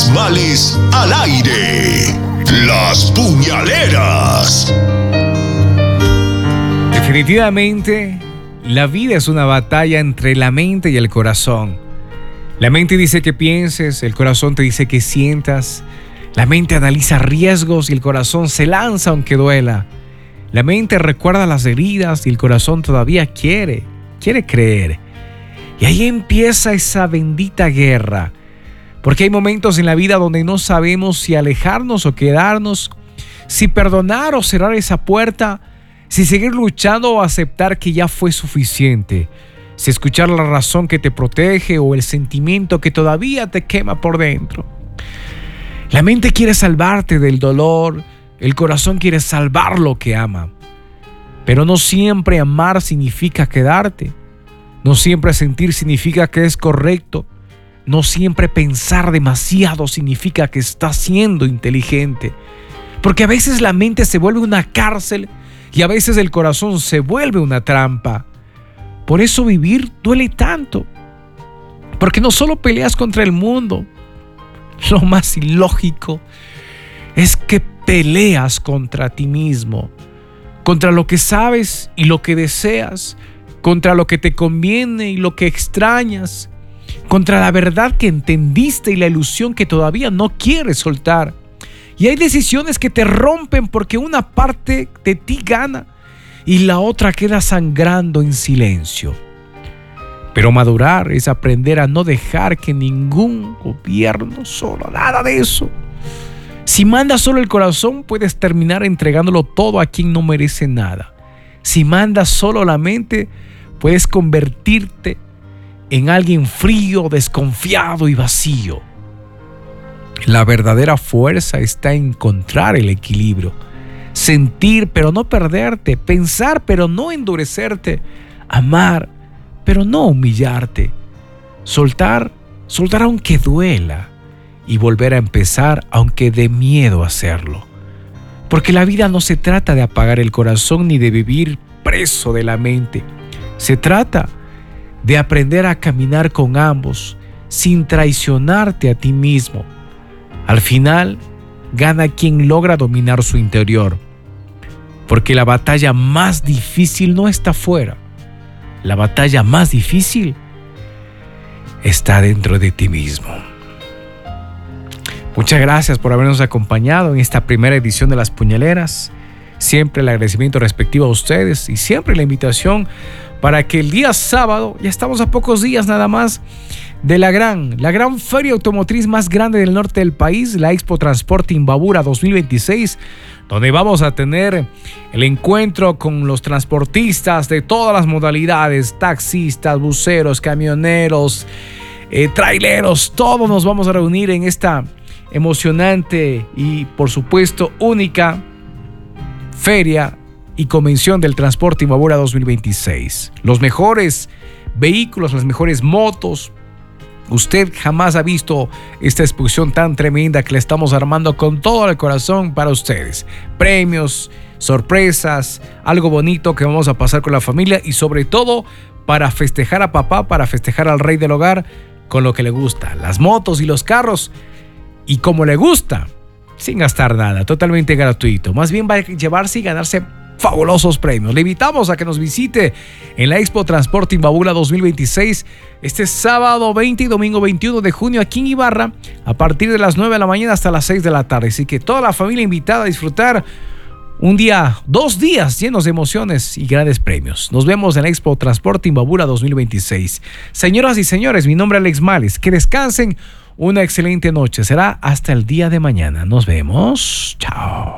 Males al aire. Las puñaleras. Definitivamente, la vida es una batalla entre la mente y el corazón. La mente dice que pienses, el corazón te dice que sientas. La mente analiza riesgos y el corazón se lanza aunque duela. La mente recuerda las heridas y el corazón todavía quiere creer. Y ahí empieza esa bendita guerra. Porque hay momentos en la vida donde no sabemos si alejarnos o quedarnos, si perdonar o cerrar esa puerta, si seguir luchando o aceptar que ya fue suficiente, si escuchar la razón que te protege o el sentimiento que todavía te quema por dentro. La mente quiere salvarte del dolor, el corazón quiere salvar lo que ama. Pero no siempre amar significa quedarte. No siempre sentir significa que es correcto. No siempre pensar demasiado significa que estás siendo inteligente. Porque a veces la mente se vuelve una cárcel y a veces el corazón se vuelve una trampa. Por eso vivir duele tanto. Porque no solo peleas contra el mundo. Lo más ilógico es que peleas contra ti mismo. Contra lo que sabes y lo que deseas. Contra lo que te conviene y lo que extrañas. Contra la verdad que entendiste y la ilusión que todavía no quieres soltar. Y hay decisiones que te rompen porque una parte de ti gana y la otra queda sangrando en silencio. Pero madurar es aprender a no dejar que ningún gobierno solo, nada de eso. Si mandas solo el corazón, puedes terminar entregándolo todo a quien no merece nada. Si mandas solo la mente, puedes convertirte en alguien frío, desconfiado y vacío. La verdadera fuerza está en encontrar el equilibrio. Sentir, pero no perderte. Pensar, pero no endurecerte. Amar, pero no humillarte. Soltar aunque duela. Y volver a empezar aunque dé miedo hacerlo. Porque la vida no se trata de apagar el corazón ni de vivir preso de la mente. Se trata de aprender a caminar con ambos sin traicionarte a ti mismo. Al final, gana quien logra dominar su interior. Porque la batalla más difícil no está afuera. La batalla más difícil está dentro de ti mismo. Muchas gracias por habernos acompañado en esta primera edición de Las Puñaleras. Siempre el agradecimiento respectivo a ustedes y siempre la invitación para que el día sábado, ya estamos a pocos días nada más, de la gran feria automotriz más grande del norte del país, la Expo Transporte Imbabura 2026, donde vamos a tener el encuentro con los transportistas de todas las modalidades, taxistas, buceros, camioneros, traileros, todos nos vamos a reunir en esta emocionante y por supuesto única feria y convención del Transporte Imbabura 2026. Los mejores vehículos, las mejores motos. Usted jamás ha visto esta exposición tan tremenda que le estamos armando con todo el corazón para ustedes. Premios, sorpresas, algo bonito que vamos a pasar con la familia y sobre todo para festejar a papá, para festejar al rey del hogar con lo que le gusta, las motos y los carros y como le gusta, sin gastar nada, totalmente gratuito. Más bien va a llevarse y ganarse fabulosos premios. Le invitamos a que nos visite en la Expo Transporte Imbabura 2026 este sábado 20 y domingo 21 de junio aquí en Ibarra a partir de las 9 de la mañana hasta las 6 de la tarde. Así que toda la familia invitada a disfrutar un día, 2 días llenos de emociones y grandes premios. Nos vemos en la Expo Transporte Imbabura 2026. Señoras y señores, mi nombre es Alex Males. Que descansen una excelente noche. Será hasta el día de mañana. Nos vemos. Chao.